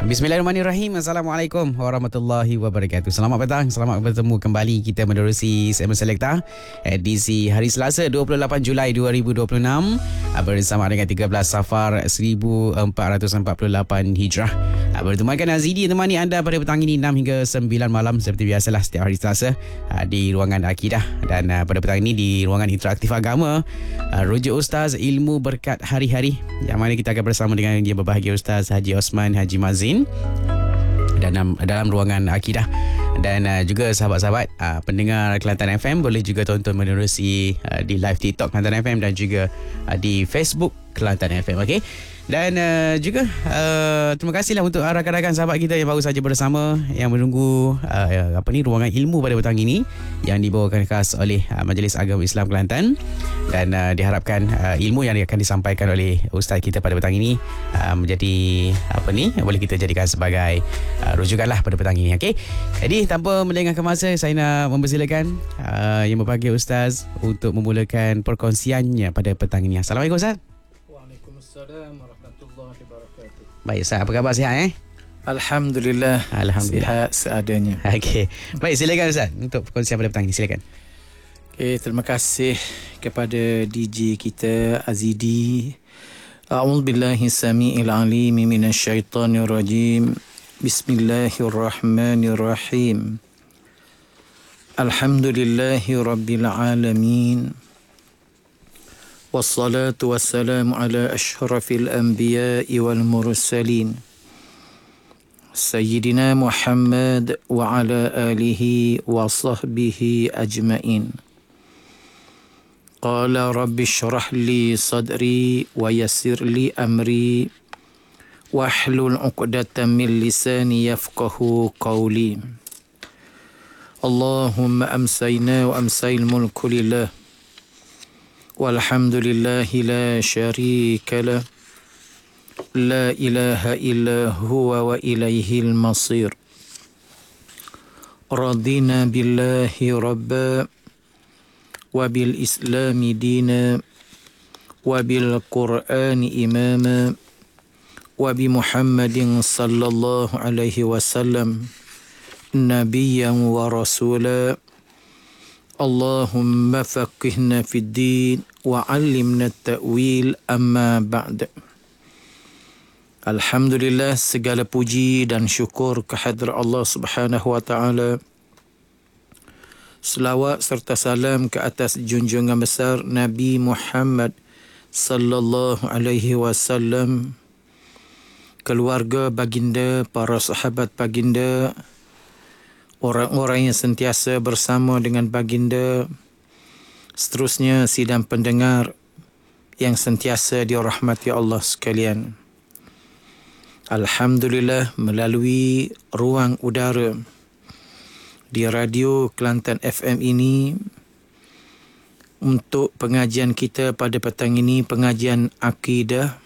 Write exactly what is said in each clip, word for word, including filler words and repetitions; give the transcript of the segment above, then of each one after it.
Bismillahirrahmanirrahim. Assalamualaikum warahmatullahi wabarakatuh. Selamat petang, selamat bertemu kembali kita menerusi segmen Selekta edisi hari Selasa dua puluh lapan Julai dua ribu dua puluh enam bersama dengan tiga belas Safar seribu empat ratus empat puluh lapan Hijrah. Bertemankan Azidi temani anda pada petang ini enam hingga sembilan malam seperti biasalah setiap hari Selasa di ruangan Akidah, dan pada petang ini di ruangan interaktif agama rujuk Ustaz Ilmu Berkat Hari-Hari, yang mana kita akan bersama dengan yang berbahagia Ustaz Haji Osman Haji Mazin dalam dalam ruangan Akidah. Dan uh, juga sahabat-sahabat uh, pendengar Kelantan F M boleh juga tonton menerusi uh, di live TikTok Kelantan F M dan juga uh, di Facebook Kelantan F M. Okey. Dan uh, juga uh, terima kasihlah untuk rakan-rakan sahabat kita yang baru saja bersama, yang menunggu uh, apa ni ruangan ilmu pada petang ini yang dibawakan khas oleh uh, Majlis Agama Islam Kelantan, dan uh, diharapkan uh, ilmu yang akan disampaikan oleh ustaz kita pada petang ini uh, menjadi apa ni boleh kita jadikan sebagai uh, rujukanlah pada petang ini. Okey. Jadi tanpa melengahkan masa, saya nak mempersilakan uh, yang berbahagia ustaz untuk memulakan perkongsiannya pada petang ini. Assalamualaikum ustaz. Waalaikumsalam warahmatullahi wabarakatuh. Baik ustaz, apa khabar, sihat eh? Alhamdulillah. Alhamdulillah. Sihat seadanya. Okey. Baik, silakan ustaz untuk perkongsian pada petang ini, silakan. Okey, terima kasih kepada D J kita Azidi. A'udzubillahi samii'il 'aliim minasyaitonir rajim. Bismillahirrahmanirrahim. Alhamdulillahi rabbil alamin. Wassalatu wassalamu ala ashrafil anbiya'i wal mursalin. Sayyidina Muhammad wa ala alihi wa sahbihi ajma'in. Qala rabbi syrah li sadri wa yassir li amri wahlul 'uqdatam min lisani yafqahu qawli. Allahumma amsayna wa amsayil mulku lillah walhamdulillahi la syarika lah, la ilaha illa huwa wa ilaihil masir. Radina billahi rabba wa bil islami dina wa bil qur'ani imama wa bi Muhammadin sallallahu alaihi wasallam nabiyyan wa rasula. Allahumma faqihna fid din wa 'allimna at-ta'wil, amma ba'd. Alhamdulillah, segala puji dan syukur kehadrat Allah Subhanahu wa taala. Selawat serta salam ke atas junjungan besar Nabi Muhammad sallallahu alaihi wasallam, keluarga baginda, para sahabat baginda, orang-orang yang sentiasa bersama dengan baginda, seterusnya sidang pendengar yang sentiasa dirahmati Allah sekalian. Alhamdulillah, melalui ruang udara di Radio Kelantan F M ini, untuk pengajian kita pada petang ini, pengajian akidah.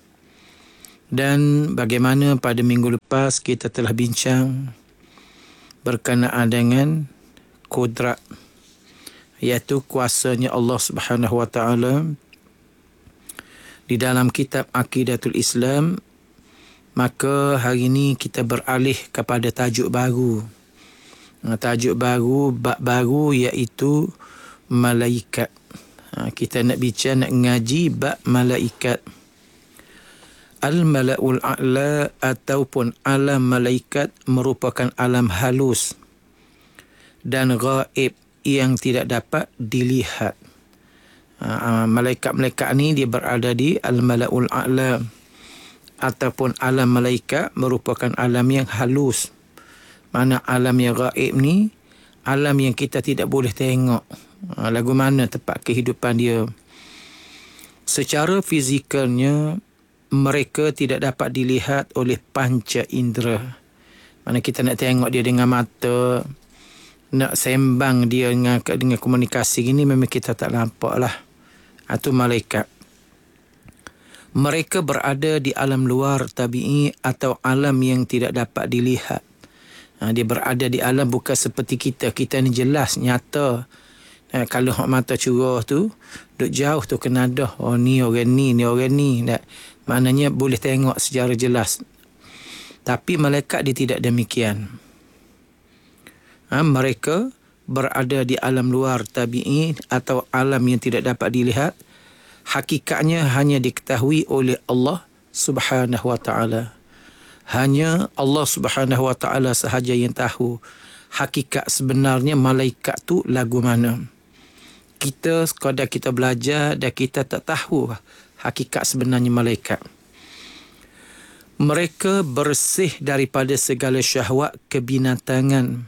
Dan bagaimana pada minggu lepas kita telah bincang berkenaan dengan kudrat, iaitu kuasanya Allah Subhanahu wa taala di dalam kitab Aqidatul Islam. Maka hari ini kita beralih kepada tajuk baru. Tajuk baru, bab baru, iaitu malaikat. Kita nak bincang, nak ngaji bab malaikat. Al-Mala'ul A'la ataupun alam malaikat merupakan alam halus dan ghaib yang tidak dapat dilihat. Uh, malaikat-malaikat ni dia berada di Al-Mala'ul A'la ataupun alam malaikat merupakan alam yang halus. Mana alam yang ghaib ni alam yang kita tidak boleh tengok. Uh, lagu mana tempat kehidupan dia. Secara fizikalnya mereka tidak dapat dilihat oleh panca indera. Mana kita nak tengok dia dengan mata, nak sembang dia dengan, dengan komunikasi gini, memang kita tak nampak lah. Itu malaikat. Mereka berada di alam luar tabi'i atau alam yang tidak dapat dilihat. Ha, dia berada di alam bukan seperti kita. Kita ni jelas, nyata. Ha, kalau hak mata curah tu, duduk jauh tu kena dah. Oh ni orang ni, ni orang ni. Tak. Maknanya boleh tengok secara jelas. Tapi malaikat dia tidak demikian. Ha, mereka berada di alam luar tabi'i atau alam yang tidak dapat dilihat. Hakikatnya hanya diketahui oleh Allah Subhanahu wa ta'ala. Hanya Allah Subhanahu wa ta'ala sahaja yang tahu hakikat sebenarnya malaikat tu lagu mana. Kita sekadar kita belajar dan kita tak tahu hakikat sebenarnya malaikat. Mereka bersih daripada segala syahwat kebinatangan,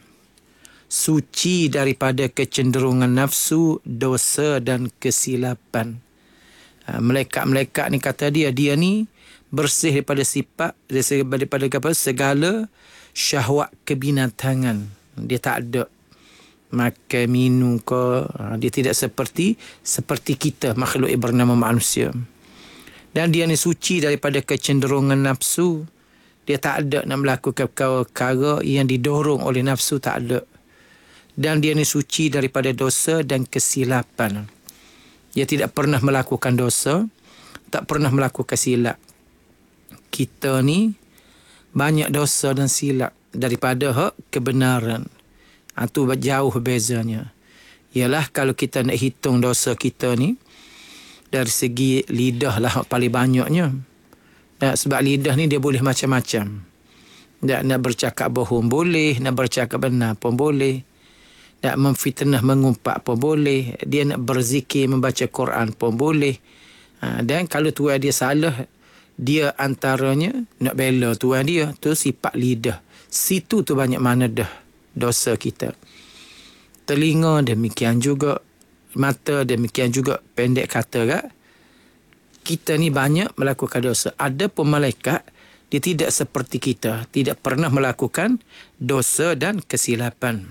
suci daripada kecenderungan nafsu, dosa dan kesilapan. Ha, malaikat-malaikat ni kata dia, dia ni bersih daripada sifat, daripada apa, segala syahwat kebinatangan. Dia tak ada makan, minum ke. Ha, dia tidak seperti seperti kita, makhluk yang bernama manusia. Dan dia ni suci daripada kecenderungan nafsu. Dia tak ada nak melakukan perkara yang didorong oleh nafsu, tak ada. Dan dia ni suci daripada dosa dan kesilapan. Dia tidak pernah melakukan dosa, tak pernah melakukan silap. Kita ni banyak dosa dan silap daripada hak kebenaran. Itu ha, jauh bezanya. Ialah kalau kita nak hitung dosa kita ni, dari segi lidah lah paling banyaknya. Dan sebab lidah ni dia boleh macam-macam. Dan nak bercakap bohong boleh, nak bercakap benar pun boleh. Nak memfitnah, mengumpat pun boleh. Dia nak berzikir, membaca Quran pun boleh. Ha, dan kalau tuan dia salah, dia antaranya nak bela tuan dia. Tu sifat lidah. Situ tu banyak mana dah dosa kita. Telinga demikian juga. Mata demikian juga. Pendek kata kak, kita ni banyak melakukan dosa. Ada pun malaikat, dia tidak seperti kita. Tidak pernah melakukan dosa dan kesilapan.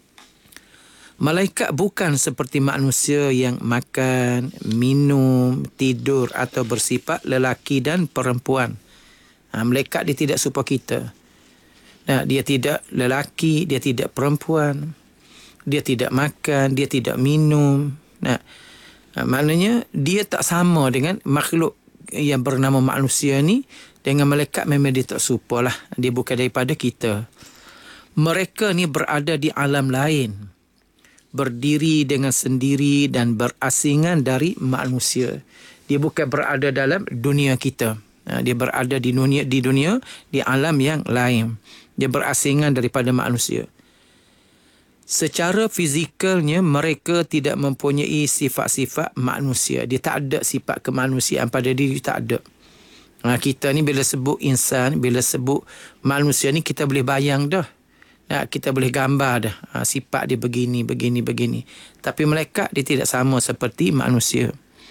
Malaikat bukan seperti manusia yang makan, minum, tidur atau bersifat lelaki dan perempuan. Ha, malaikat dia tidak serupa kita. Nah, dia tidak lelaki, dia tidak perempuan. Dia tidak makan, dia tidak minum. Nah, maknanya dia tak sama dengan makhluk yang bernama manusia ni. Dengan malaikat memang dia tak serupa lah. Dia bukan daripada kita. Mereka ni berada di alam lain. Berdiri dengan sendiri dan berasingan dari manusia. Dia bukan berada dalam dunia kita. Dia berada di dunia, di dunia, di alam yang lain. Dia berasingan daripada manusia. Secara fizikalnya mereka tidak mempunyai sifat-sifat manusia. Dia tak ada sifat kemanusiaan pada diri, tak ada. Ha, kita ni bila sebut insan, bila sebut manusia ni kita boleh bayang dah. Ha, kita boleh gambar dah. Ha, sifat dia begini, begini, begini. Tapi malaikat dia tidak sama seperti manusia.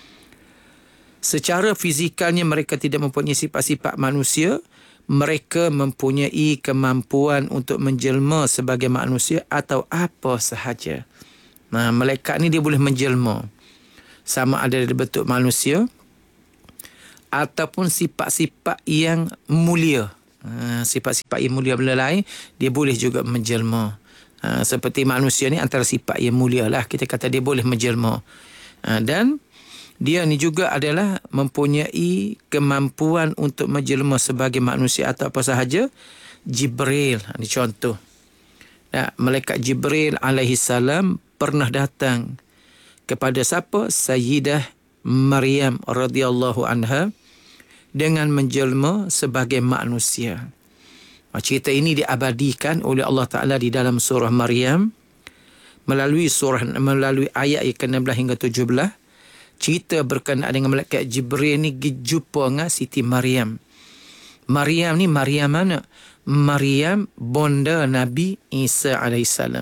Secara fizikalnya mereka tidak mempunyai sifat-sifat manusia. Mereka mempunyai kemampuan untuk menjelma sebagai manusia atau apa sahaja. Nah, malaikat ni dia boleh menjelma. Sama ada dari bentuk manusia ataupun sifat-sifat yang mulia. Ha, sifat-sifat yang mulia benda lain, dia boleh juga menjelma. Ha, seperti manusia ni antara sifat yang mulia lah. Kita kata dia boleh menjelma. Ha, dan dia ni juga adalah mempunyai kemampuan untuk menjelma sebagai manusia atau apa sahaja. Jibril, ini contoh. Nah, malaikat Jibril alaihi salam pernah datang kepada siapa? Sayyidah Maryam radhiyallahu anha dengan menjelma sebagai manusia. Cerita ini diabadikan oleh Allah Ta'ala di dalam surah Maryam melalui surah melalui ayat yang ke enam belas hingga tujuh belas. Cerita berkenaan dengan malaikat Jibril ni jumpa dengan Siti Maryam. Maryam ni Maryam mana? Maryam bonda Nabi Isa alaihissalam.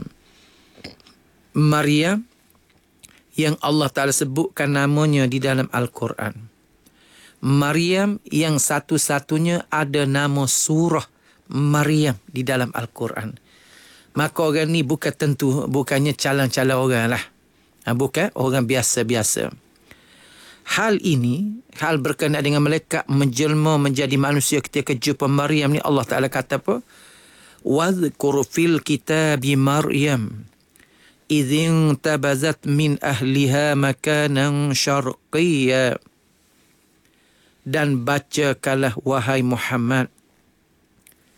Maryam yang Allah Ta'ala sebutkan namanya di dalam Al-Quran. Maryam yang satu-satunya ada nama surah Maryam di dalam Al-Quran. Maka orang ni bukan tentu, bukannya calon-calon orang lah. Bukan orang biasa-biasa. Hal ini, hal berkenaan dengan malaikat menjelma menjadi manusia ketika jumpa Maryam ni, Allah Ta'ala kata apa? وَذْكُرْ فِي الْكِتَابِ مَرْيَمْ إِذِ انْتَبَذَتْ مِنْ أَهْلِهَا مَكَانًا شَرْقِيًّا. Dan bacakanlah wahai Muhammad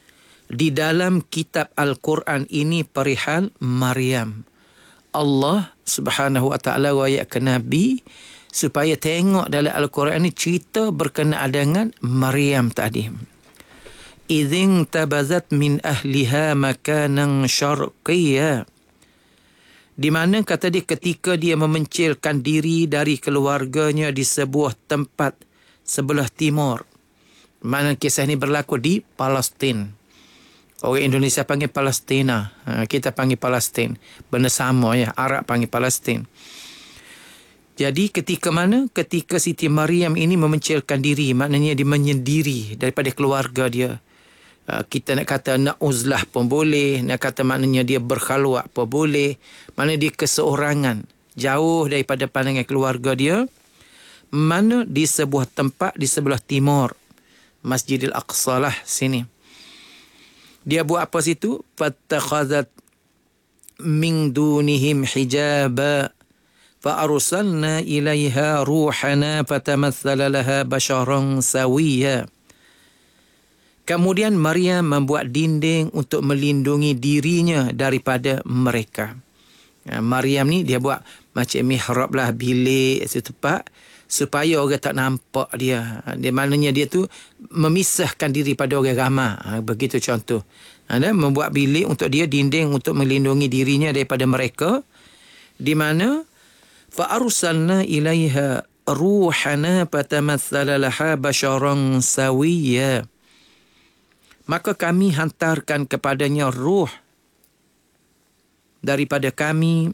di dalam kitab Al-Quran ini perihal Maryam. Allah Subhanahu wa taala wahyukan Nabi supaya tengok dalam Al-Quran ini cerita berkenaan dengan Maryam tadi. Idzin tabazat min ahliha makanan syarqiyya. Di mana kata dia ketika dia memencilkan diri dari keluarganya di sebuah tempat sebelah timur. Mana kisah ini berlaku di Palestin. Orang Indonesia panggil Palestina. Ha, kita panggil Palestin. Benda sama ya. Arab panggil Palestin. Jadi ketika mana? Ketika Siti Maryam ini memencilkan diri. Maknanya dia menyendiri daripada keluarga dia. Uh, kita nak kata nak uzlah pun boleh. Nak kata maknanya dia berkhalwat pun boleh. Maknanya dia keseorangan. Jauh daripada pandangan keluarga dia. Mana di sebuah tempat di sebelah timur. Masjidil Aqsa lah sini. Dia buat apa situ? Fattakhazat min dunihim hijaba fa arsalna ilaiha ruhana fatamassala laha basharan sawiyya. Kemudian Maryam membuat dinding untuk melindungi dirinya daripada mereka. Maryam ni dia buat macam mihrab lah, bilik setempat supaya orang tak nampak dia. Dia maknanya dia tu memisahkan diri pada orang ramai. Ha, begitu contoh. Ada membuat bilik untuk dia, dinding untuk melindungi dirinya daripada mereka. Di mana fa arsalna ilaiha ruhana fatamassala laha basharan sawiyya. Maka kami hantarkan kepadanya ruh daripada kami,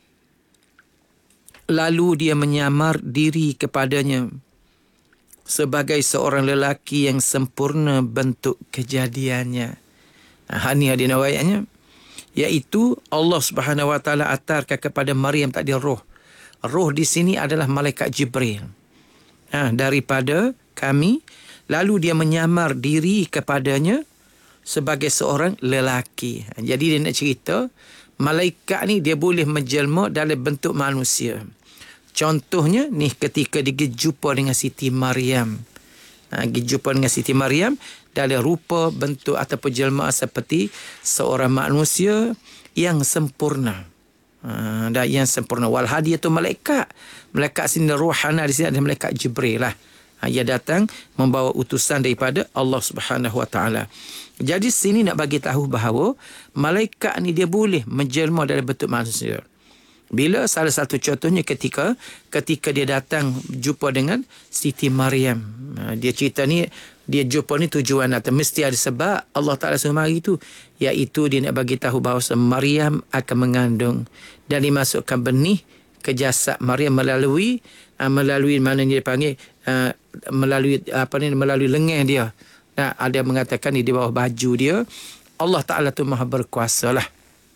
lalu dia menyamar diri kepadanya sebagai seorang lelaki yang sempurna bentuk kejadiannya. Ha, ni hadirin ayatnya. Iaitu Allah Subhanahu Wa Taala hantarkan kepada Maryam tadi roh. Roh di sini adalah malaikat Jibril. Ha, daripada kami, lalu dia menyamar diri kepadanya sebagai seorang lelaki. Ha, jadi dia nak cerita, malaikat ni dia boleh menjelma dalam bentuk manusia. Contohnya ni ketika dia jumpa dengan Siti Maryam. Ha, dia jumpa dengan Siti Maryam dalam rupa, bentuk ataupun jelmaan seperti seorang manusia yang sempurna. Ha, dan yang sempurna. Walhal dia tu malaikat. Malaikat sini ruhana, di sini ada malaikat Jibril lah. Ha, ia datang membawa utusan daripada Allah Subhanahu Wa Taala. Jadi sini nak bagi tahu bahawa malaikat ni dia boleh menjelma dalam bentuk manusia. Bila salah satu contohnya ketika ketika dia datang jumpa dengan Siti Maryam. Ha, dia cerita ni, dia jumpa ni tujuan atau mesti ada sebab Allah Ta'ala suruh mari tu. Iaitu dia nak bagi tahu bahawa Maryam akan mengandung dan dimasukkan benih ke jasad Maryam melalui uh, melalui mana dia panggil uh, melalui apa ni melalui lengan dia. Nah, ada yang mengatakan ni di bawah baju dia. Allah Ta'ala tu maha berkuasa lah.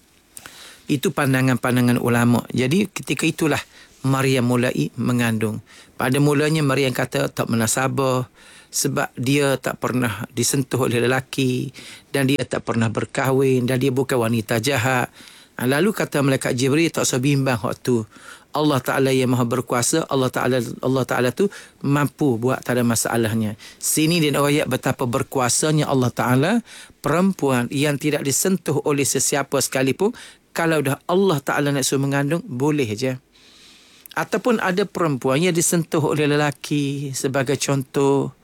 Itu pandangan-pandangan ulama. Jadi ketika itulah Maryam mulai mengandung. Pada mulanya Maryam kata tak menasabah sebab dia tak pernah disentuh oleh lelaki dan dia tak pernah berkahwin dan dia bukan wanita jahat. Lalu kata malaikat Jibril, tak usah bimbang waktu. Allah Ta'ala yang maha berkuasa, Allah Ta'ala Allah Ta'ala tu mampu buat, tak ada masalahnya. Sini dia nak ayat betapa berkuasanya Allah Ta'ala. Perempuan yang tidak disentuh oleh sesiapa sekalipun, kalau dah Allah Ta'ala nak suruh mengandung, boleh je. Ataupun ada perempuan yang disentuh oleh lelaki sebagai contoh.